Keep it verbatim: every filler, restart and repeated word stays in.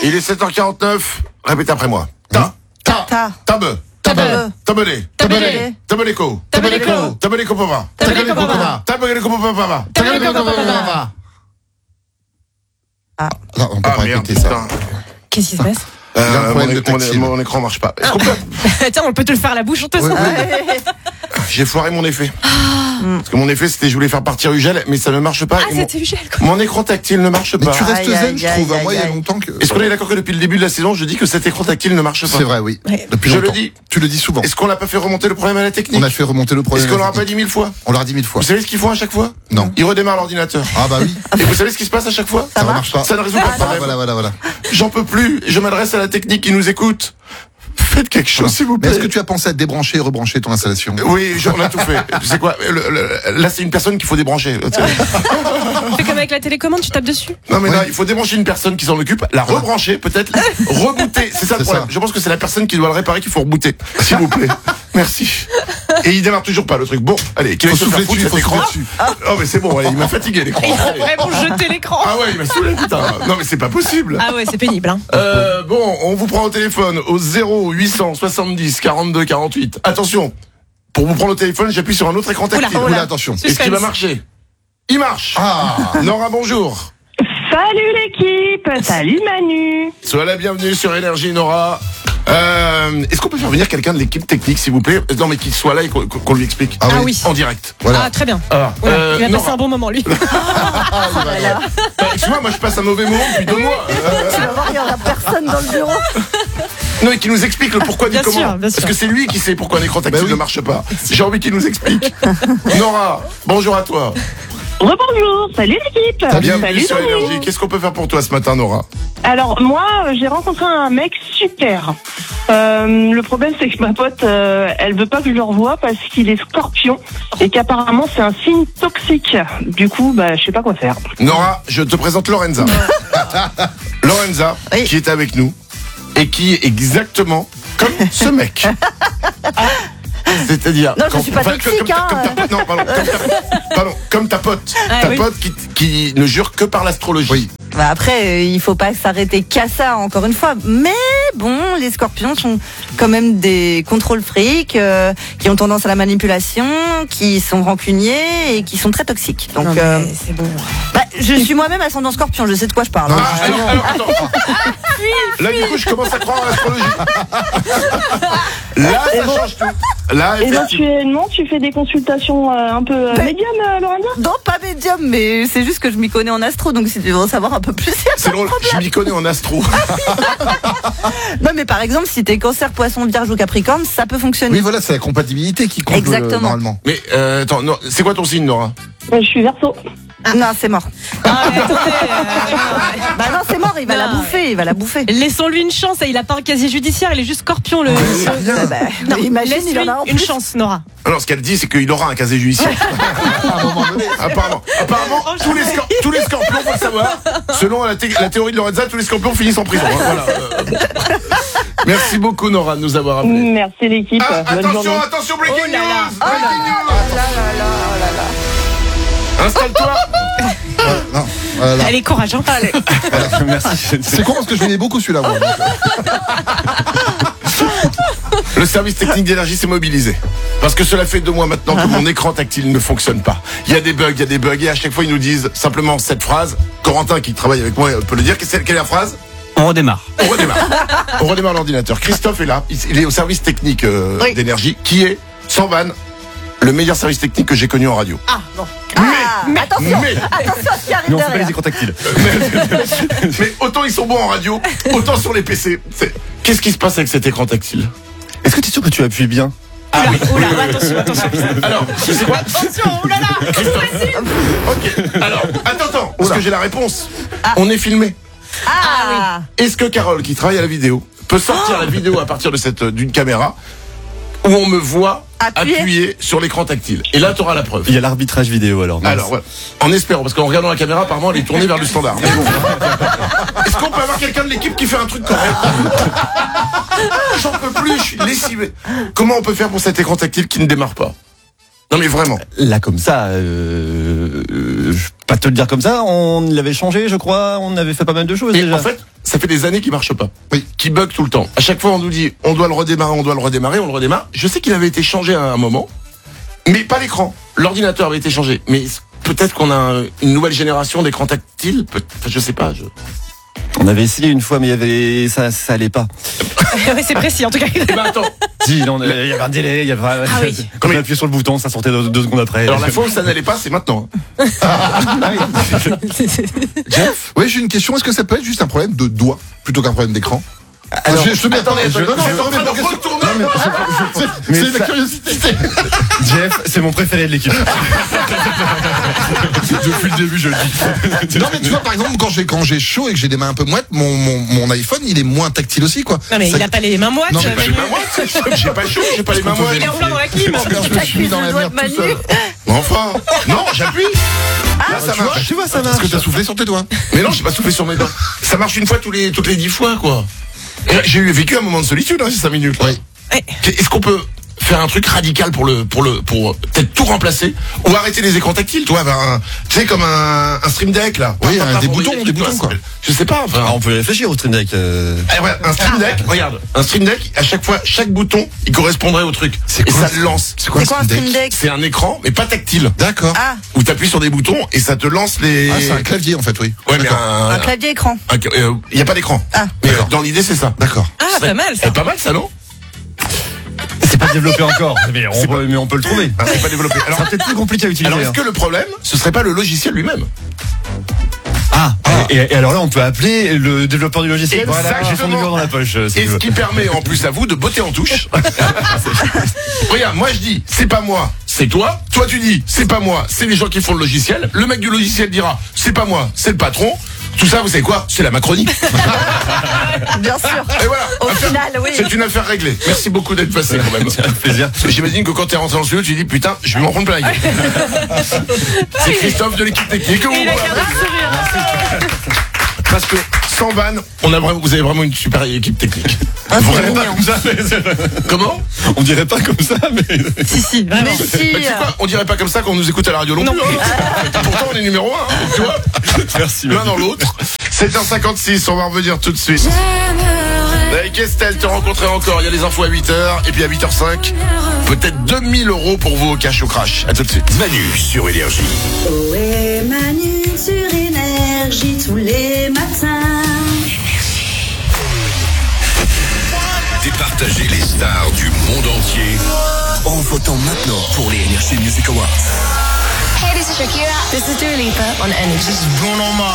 Il est sept heures quarante-neuf. Répétez après moi. Ta. Ta. Ta. Tabe. Tabe. Tabelé. Tabelé. Tabeleko. Tabeleko. Tabeleko papa. Tabeleko papa. Tabeleko papa. Tabeleko papa. Ah. Non, on peut Ah pas merde, répéter ça. putain. Qu'est-ce qui se passe? Euh, J'ai un problème mon, de tactile. mon, mon écran marche pas. Est-ce qu'on peut... Tiens, on peut te le faire à la bouche, on te Oui, sent. oui. J'ai foiré mon effet. Parce que mon effet, c'était je voulais faire partir Ugel, mais ça ne marche pas. Ah, et mon... c'était Ugel, quoi. Mon écran tactile ne marche Mais pas. tu restes Aïe, zen, aïe, je trouve. aïe, Moi, il y a aïe. longtemps que. Est-ce qu'on est d'accord que depuis le début de la saison, je dis que cet écran tactile ne marche pas? C'est vrai, oui. Ouais. Depuis Je longtemps. le dis. Tu le dis souvent. Est-ce qu'on n'a pas fait remonter le problème à la technique? On a fait remonter le problème. Est-ce qu'on l'aura pas dit mille fois? On l'a dit mille fois. Vous savez ce qu'ils font à chaque fois? Non. Ils redémarrent l'ordinateur. Ah bah oui. Et vous savez ce qui se passe à chaque fois? Ça ne marche pas. Ça ne résout pas le Ah, problème. voilà, voilà, voilà. J'en peux plus. Je m'adresse à la technique qui nous écoute. Faites quelque chose, s'il vous Mais plaît. est-ce que tu as pensé à débrancher et rebrancher ton installation? Oui, on a tout fait. Tu sais quoi? le- le- Là, c'est une personne qu'il faut débrancher. Fais comme avec la télécommande, tu tapes dessus. Non, mais Ouais. là, il faut débrancher une personne qui s'en occupe, la rebrancher, peut-être, rebooter. C'est ça le C'est problème. ça. Je pense que c'est la personne qui doit le réparer qu'il faut rebooter. S'il vous plaît. Merci. Et il démarre toujours pas, le truc. Bon, allez, qu'il Faut aille se faire souffler foutre, dessus, cet faut écran. souffler dessus. Oh, mais c'est bon, allez, il m'a fatigué, l'écran. Il faut Allez. vraiment jeter l'écran. Ah ouais, il m'a saoulé, putain. Non, mais c'est pas possible. Ah ouais, c'est pénible, hein. Euh, bon, on vous prend au téléphone au zéro huit cent soixante-dix quarante-deux quarante-huit. Attention, pour vous prendre au téléphone, j'appuie sur un autre écran tactile. Oula, Oula, attention. Est-ce qu'il va marcher? Il marche. Ah. Nora, bonjour. Salut l'équipe, salut Manu. Sois la bienvenue sur Énergie, Nora. Euh, Est-ce qu'on peut faire venir quelqu'un de l'équipe technique, s'il vous plaît? Non, mais qu'il soit là et qu'on qu'on lui explique. Ah Ah oui. oui. En direct. Voilà. Ah, très bien. Ah, Oula, euh, il va Nora. passer un bon moment, lui. Ah, il va bien. Euh, Excuse-moi, moi je passe un mauvais moment depuis deux mois. Euh, Tu vas voir, il n'y aura personne dans le bureau. non, et qui nous explique le pourquoi du Bien comment. sûr, bien sûr. Parce que c'est lui qui sait pourquoi un écran tactile Bah oui. ne marche pas. J'ai envie qu'il nous explique. Nora, bonjour à toi. Rebonjour, salut l'équipe. Bienvenue Salut sur Manu. Énergie. Qu'est-ce qu'on peut faire pour toi ce matin, Nora? Alors moi, euh, j'ai rencontré un mec super. Euh, le problème, c'est que ma pote, euh, elle veut pas que je le revoie parce qu'il est scorpion et qu'apparemment c'est un signe toxique. Du coup, bah, je sais pas quoi faire. Nora, je te présente Lorenza. Lorenza, Oui. qui est avec nous et qui est exactement comme ce mec. C'est-à-dire, Non, je suis pas comme, toxique, comme ta- hein. comme ta, non, pardon, comme ta, pardon, comme ta pote, Ah, ta oui. pote qui, qui ne jure que par l'astrologie. Oui. Bah après, euh, il faut pas s'arrêter qu'à ça, encore une fois. Mais bon, les scorpions sont quand même des contrôles fric, euh, qui ont tendance à la manipulation, qui sont rancuniers et qui sont très toxiques. Donc, Non, mais euh, c'est bon. bah, je suis moi-même ascendant scorpion, je sais de quoi je parle. Ah, hein. alors, alors, attends. Là, du coup, je commence à croire à l'astrologie. Là, ça change tout. Là, effectivement. Éventuellement, tu fais des consultations euh, un peu euh, Ben- médium, euh, Lorenza? Non, pas médium, mais c'est juste que je m'y connais en astro, donc si tu veux en savoir un peu plus, il y a C'est drôle, je m'y connais en astro. Non, mais par exemple, si t'es cancer, poisson, vierge ou capricorne, ça peut fonctionner. Oui, voilà, c'est la compatibilité qui compte euh, Exactement. normalement. Mais, euh, attends, non, c'est quoi ton signe, Nora? Euh, Je suis verso. Non, c'est mort. Ah, mais attendez, euh, Bah non, c'est mort, il va Non. la bouffer, il va la bouffer. laissons-lui une chance. Il a pas un casier judiciaire, il est juste scorpion, le. Ah bah, Non, imagine, il laisse-lui en a en une plus. chance, Nora. Alors, ce qu'elle dit, c'est qu'il aura un casier judiciaire. À un moment donné. Apparemment, apparemment Oh, tous, les scor- tous les scorpions, faut le savoir, selon la, thé- la théorie de Lorenza, tous les scorpions finissent en prison. hein, voilà, euh, bon. Merci beaucoup, Nora, de nous avoir appelés. Merci l'équipe. Ah, Bonne attention, journée. attention, breaking Oh là là. news, Oh là breaking news. là là là là là. Installe-toi. Non, voilà. Allez, courage, hein. Allez. Merci. C'est con parce que je l'aimais beaucoup celui-là. moi, donc, Le service technique d'énergie s'est mobilisé. Parce que cela fait deux mois maintenant que mon écran tactile ne fonctionne pas. Il y a des bugs, il y a des bugs, et à chaque fois ils nous disent simplement cette phrase. Corentin qui travaille avec moi peut le dire. Quelle est quelle est la phrase? On redémarre. On redémarre. On redémarre l'ordinateur. Christophe est là. Il il est au service technique euh, Oui. d'énergie, qui est, sans vanne, le meilleur service technique que j'ai connu en radio. Ah, bon. Ah, attention, mais- attention à ce qui arrive Mais on fait pas derrière. les écrans tactiles. Mais autant ils sont bons en radio, autant sur les P C. C'est- Qu'est-ce qui se passe avec cet écran tactile? Est-ce que tu es sûr que tu appuies bien? Ah oui. Oula, attention, attention. Alors, tu sais quoi? Attention, oulala. Ok. Alors, attends, attends. Parce que j'ai la réponse. On est filmé. Ah, Est-ce que Carole, qui travaille à la vidéo, peut sortir la vidéo à partir de cette d'une caméra où on me voit Appuyer. appuyer sur l'écran tactile? Et là, tu auras la preuve. Il y a l'arbitrage vidéo alors. mince. Alors, voilà. En espérant, parce qu'en regardant la caméra, apparemment, elle est tournée vers le standard. Mais bon. Est-ce qu'on peut avoir quelqu'un de l'équipe qui fait un truc correct? J'en peux plus, je suis lessivé. Comment on peut faire pour cet écran tactile qui ne démarre pas? Non mais vraiment. Là comme ça, euh, euh, je vais pas te le dire comme ça, on l'avait changé je crois, on avait fait pas mal de choses Et déjà. en fait, ça fait des années qu'il marche pas. Oui. Qui bug tout le temps. À chaque fois, on nous dit, on doit le redémarrer, on doit le redémarrer, on le redémarre. Je sais qu'il avait été changé à un moment, mais pas l'écran. L'ordinateur avait été changé. Mais peut-être qu'on a une nouvelle génération d'écrans tactiles. Peut- enfin, je sais pas. Je... On avait essayé une fois, mais il y avait ça, ça allait pas. Ouais, c'est précis en tout cas. Eh ben attends. Si, non, il y avait un délai, il y avait. Ah oui. Quand on appuyait sur le bouton, ça sortait deux, deux secondes après. Alors la fois où ça n'allait pas, c'est maintenant. Jeff. Oui, j'ai une question. Est-ce que ça peut être juste un problème de doigt plutôt qu'un problème d'écran? Alors, je, je te mets attendez, attends, je- attendez, je- attendez, je remets attendez, ma question. retournez. Non, mais je- je- je- Mais C'est la ça- curiosité. Jeff, c'est mon préféré de l'équipe. Depuis le début, je le dis. Non, mais tu vois, par exemple, quand j'ai quand j'ai chaud et que j'ai des mains un peu moites, mon, mon, mon iPhone, il est moins tactile aussi, quoi. Non mais Ça- il a pas les mains moites. Non, mais Manu. J'ai pas moi, j'ai pas chaud, j'ai pas les mains moites. Il est en plein dans la clim. Parce que je me suis mis dans la merde tout seul. Enfin, non, j'appuie. Là, ça Tu vois, marche. tu vois, ça marche. Parce que t'as soufflé sur tes doigts. Mais non, j'ai pas soufflé sur mes dents. Ça marche une fois tous les toutes les dix fois, quoi. Et j'ai eu vécu un moment de solitude, hein, ces cinq minutes. Oui. Est-ce qu'on peut faire un truc radical pour le pour le pour peut-être tout remplacer ou arrêter les écrans tactiles, toi, ben, un- tu sais comme un, un stream deck là. Oui, Pas- un- pas des pour boutons, trucs, des boutons, quoi. Je sais pas. Enfin, Ah, on peut y réfléchir au stream deck. euh. eh ouais, un stream deck, regarde, un stream deck, à chaque fois, chaque bouton, il correspondrait au truc. C'est Et quoi, ça le lance. C'est quoi, C'est quoi un stream deck? C'est un écran, mais pas tactile. D'accord. Ah, Où t'appuies sur des boutons et ça te lance les. Ah, c'est un clavier, en fait, oui. Ouais, mais D'accord. un. un clavier écran. Il y a pas d'écran. Ah. Mais euh, D'accord. dans l'idée, c'est ça. D'accord. Ah, pas mal ça. C'est pas mal, ça, non? C'est pas développé encore, mais on, peut, mais on peut le trouver. Ah, c'est pas développé. Ça Alors, sera peut-être plus compliqué à utiliser. alors est-ce hein. que le problème, ce serait pas le logiciel lui-même? Ah, et, et alors là, on peut appeler le développeur du logiciel. Exactement. J'ai son numéro dans la poche. euh, si Et tu ce veux. qui permet en plus à vous de botter en touche. Regarde, moi je dis, c'est pas moi, c'est toi. Toi tu dis, c'est pas moi, c'est les gens qui font le logiciel. Le mec du logiciel dira, c'est pas moi, c'est le patron. Tout ça, vous savez quoi? C'est la Macronie. Bien sûr. Et voilà. Au Affaire- final, oui. C'est une affaire réglée. Merci beaucoup d'être passé quand même. C'est un plaisir. Parce que j'imagine que quand t'es rentré dans le studio, tu dis, putain, je vais m'en prendre plein la gueule. C'est Christophe de l'équipe technique. Et il a gardé le sourire. Parce que sans vanne, on a vraiment, vous avez vraiment une super équipe technique. Ah, Vous c'est rêvez pas mignon. comme ça, mais- Comment? On dirait pas comme ça, mais. Si, si, vraiment. Mais si. Bah, tu sais quoi, on dirait pas comme ça qu'on nous écoute à la radio non, plus. hein. Pourtant, on est numéro un, hein, tu vois. Merci. L'un dans l'autre. sept heures cinquante-six, on va revenir tout de suite. Avec Estelle, te rencontrer encore. Il y a les infos à huit heures. Et puis à huit heures cinq, peut-être deux mille euros pour vous au cash au crash. À tout de suite. Manu sur Énergie. Oh et Manu sur Énergie tous les matins. Départagez les stars du monde entier en votant maintenant pour les Energy Music Awards. Hey, this is Shakira. This is Dua Lipa on Energy. Bruno Mars.